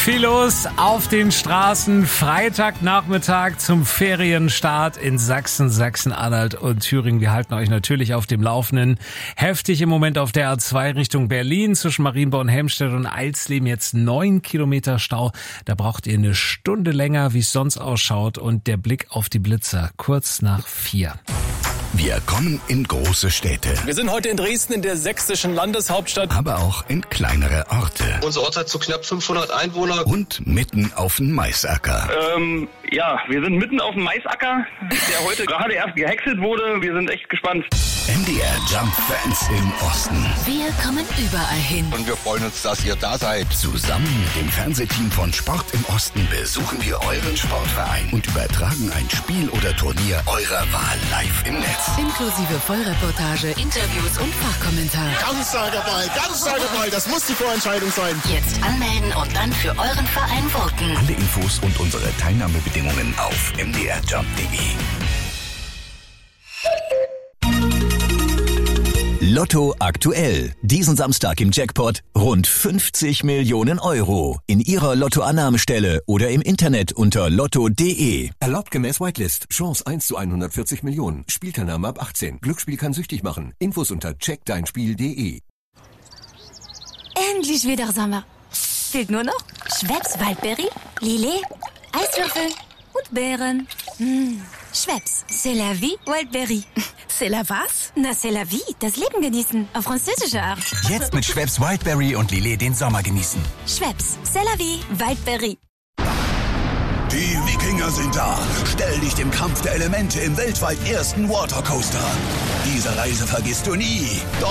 Viel los auf den Straßen. Freitagnachmittag zum Ferienstart in Sachsen, Sachsen-Anhalt und Thüringen. Wir halten euch natürlich auf dem Laufenden. Heftig im Moment auf der A2 Richtung Berlin zwischen Marienborn, Helmstedt und Eisleben. Jetzt 9 Kilometer Stau. Da braucht ihr eine Stunde länger, wie es sonst ausschaut. Und der Blick auf die Blitzer kurz nach 4. Wir kommen in große Städte. Wir sind heute in Dresden, in der sächsischen Landeshauptstadt. Aber auch in kleinere Orte. Unser Ort hat so knapp 500 Einwohner. Und mitten auf dem Maisacker. Ja, wir sind mitten auf dem Maisacker, der heute gerade erst gehäckselt wurde. Wir sind echt gespannt. MDR Jump Fans im Osten. Wir kommen überall hin. Und wir freuen uns, dass ihr da seid. Zusammen mit dem Fernsehteam von Sport im Osten besuchen wir euren Sportverein und übertragen ein Spiel oder Turnier eurer Wahl live im Netz. Inklusive Vollreportage, Interviews und Fachkommentar. Ganz starker Ball, das muss die Vorentscheidung sein. Jetzt anmelden und dann für euren Verein voten. Alle Infos und unsere Teilnahmebedingungen auf mdrjump.de. Lotto aktuell. Diesen Samstag im Jackpot rund 50 Millionen Euro. In Ihrer Lottoannahmestelle oder im Internet unter lotto.de. Erlaubt gemäß Whitelist. Chance 1 zu 140 Millionen. Spielteilnahme ab 18. Glücksspiel kann süchtig machen. Infos unter checkdeinspiel.de. Endlich wieder Sommer. Fehlt nur noch Schweppes Waldberry, Lillet, Eiswürfel und Beeren. Schweppes, c'est la vie, Waldberry. C'est la was? Na, c'est la vie, das Leben genießen, auf französische Art. Jetzt mit Schweppes Wildberry und Lillet den Sommer genießen. Schweppes, c'est la vie, Waldberry. Die Wikinger sind da. Stell dich dem Kampf der Elemente im weltweit ersten Watercoaster. Diese Reise vergisst du nie.